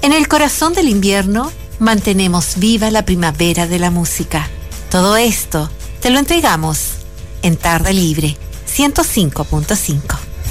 En el corazón del invierno, mantenemos viva la primavera de la música. Todo esto te lo entregamos en Tarde Libre 105.5.